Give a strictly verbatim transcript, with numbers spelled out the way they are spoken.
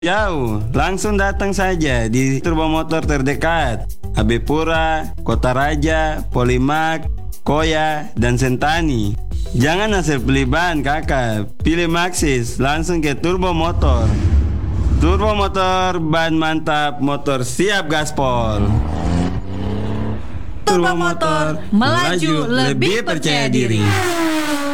jauh, langsung datang saja di Turbo Motor terdekat. A B Pura, Kota Raja, Polimak, Koya, dan Sentani. Jangan hasil pilih ban kakak, pilih Maxxis, langsung ke Turbo Motor. Turbo Motor, ban mantap, motor siap gaspol. Turbo Motor, melaju lebih percaya diri.